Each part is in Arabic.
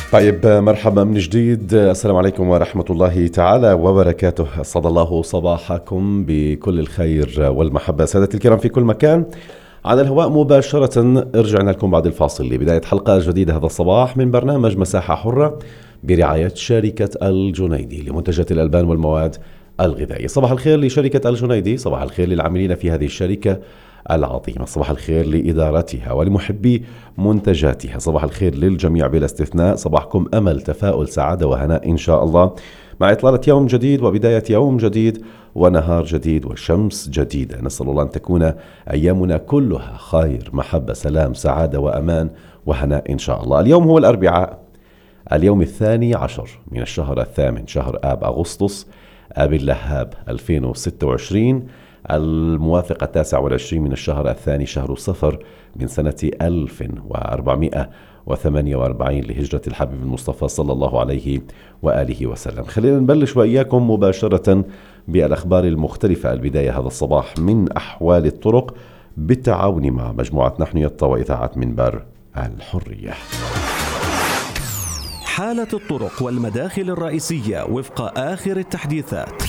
طيب، مرحبا من جديد. السلام عليكم ورحمة الله تعالى وبركاته. أسعد الله صباحكم بكل الخير والمحبة سادتي الكرام في كل مكان. على الهواء مباشرة رجعنا لكم بعد الفاصل لبداية حلقة جديدة هذا الصباح من برنامج مساحة حرة برعاية شركة الجنيدي لمنتجات الألبان والمواد الغذائية. صباح الخير لشركة الجنيدي، صباح الخير للعاملين في هذه الشركة العظيمة، صباح الخير لإدارتها ولمحبي منتجاتها، صباح الخير للجميع بلا استثناء. صباحكم أمل، تفاؤل، سعادة وهناء إن شاء الله، مع إطلالة يوم جديد وبداية يوم جديد ونهار جديد وشمس جديدة. نسأل الله أن تكون أيامنا كلها خير، محبة، سلام، سعادة وأمان وهناء إن شاء الله. اليوم هو الأربعاء، اليوم 12 من الشهر الثامن، شهر آب أغسطس آب اللهاب 2026، الموافق 29 من الشهر الثاني شهر صفر من سنة 1448 لهجرة الحبيب المصطفى صلى الله عليه وآله وسلم. خلينا نبلش وإياكم مباشرة بالأخبار المختلفة. البداية هذا الصباح من أحوال الطرق بالتعاون مع مجموعة نحن يطا وإذاعة منبر الحرية. حالة الطرق والمداخل الرئيسية وفق آخر التحديثات.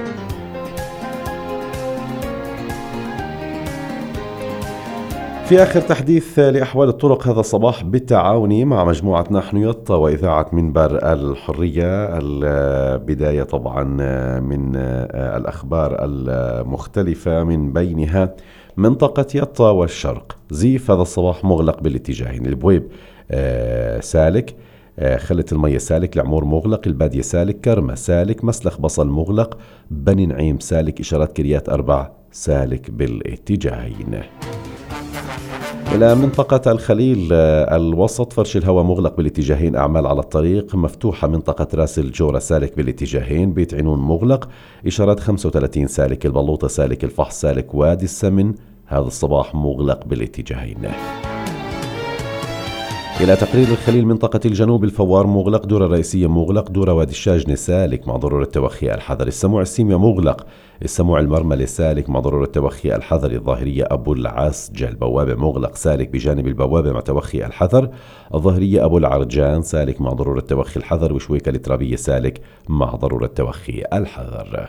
في آخر تحديث لأحوال الطرق هذا الصباح بالتعاون مع مجموعة نحن يطا وإذاعة منبر الحرية. البداية طبعا من الأخبار المختلفة، من بينها منطقة يطا والشرق. زيف هذا الصباح مغلق بالاتجاهين، البويب سالك، خلة المية سالك، العمور مغلق، البادية سالك، كرمة سالك، مسلخ بصل مغلق، بني نعيم سالك، إشارات كريات 4 سالك بالاتجاهين. إلى منطقة الخليل الوسط فرش الهواء مغلق بالاتجاهين، أعمال على الطريق مفتوحة. منطقة راس الجورة سالك بالاتجاهين، بيت عنون مغلق، إشارات 35 سالك، البلوطة سالك، الفحص سالك، وادي السمن هذا الصباح مغلق بالاتجاهين. إلى تقرير الخليل منطقة الجنوب الفوار مغلق، دورة رئيسية مغلق، دورة وادي الشاجنة سالك مع ضرورة توخي الحذر، السموع السيميا مغلق، السموع المرملة سالك مع ضرورة توخي الحذر، الظاهرية أبو العسجل البوابة مغلق سالك بجانب البوابة مع توخي الحذر، الظاهرية أبو العرجان سالك مع ضرورة توخي الحذر، وشويكة الترابية سالك مع ضرورة توخي الحذر.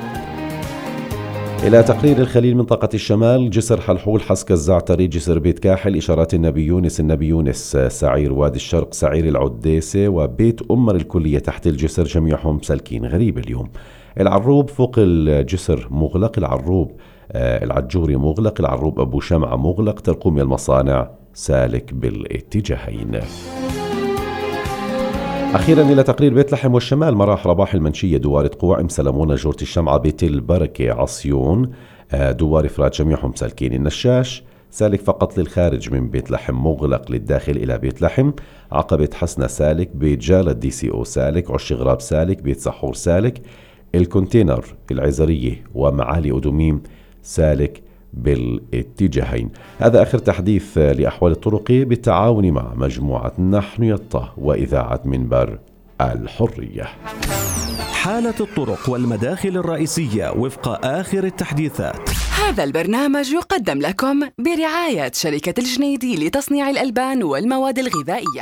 إلى تقرير الخليل منطقة الشمال جسر حلحول حسك الزعتري، جسر بيت كاحل، إشارات النبي يونس، سعير وادي الشرق، سعير العديسة، وبيت أمر الكلية تحت الجسر، جميعهم سالكين. غريب اليوم. العروب فوق الجسر مغلق، العروب العجوري مغلق، العروب أبو شمعة مغلق، ترقوم المصانع سالك بالاتجاهين. أخيرا إلى تقرير بيت لحم والشمال، مراح رباح المنشية، دوار قواعم سلمونة، جورة الشمعة، بيت البركة، عصيون، دوار إفراد، جميعهم سالكين. النشاش سالك فقط للخارج من بيت لحم، مغلق للداخل إلى بيت لحم. عقبة حسنة سالك، بيت جالة DCO سالك، عش غراب سالك، بيت سحور سالك، الكونتينر العزرية ومعالي أدوميم سالك بالاتجاهين. هذا آخر تحديث لأحوال الطرق بالتعاون مع مجموعة نحن يطا وإذاعة منبر الحرية. حالة الطرق والمداخل الرئيسية وفق آخر التحديثات. هذا البرنامج يقدم لكم برعاية شركة الجنيدي لتصنيع الألبان والمواد الغذائية.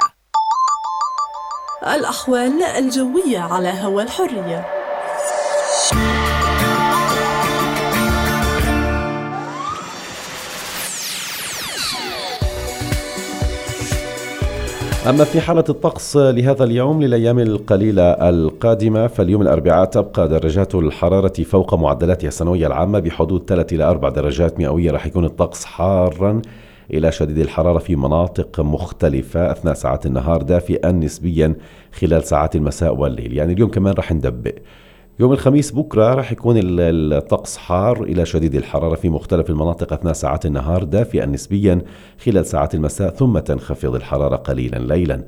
الأحوال الجوية على هوا الحرية. أما في حالة الطقس لهذا اليوم للأيام القليلة القادمة، فاليوم الأربعاء تبقى درجات الحرارة فوق معدلاتها السنوية العامة بحدود 3 إلى 4 درجات مئوية. رح يكون الطقس حارا إلى شديد الحرارة في مناطق مختلفة أثناء ساعات النهار، دافئا نسبيا خلال ساعات المساء والليل. يعني اليوم كمان رح ندبق. يوم الخميس بكرة رح يكون الطقس حار إلى شديد الحرارة في مختلف المناطق أثناء ساعات النهار، دافئا نسبيا خلال ساعات المساء، ثم تنخفض الحرارة قليلا ليلا.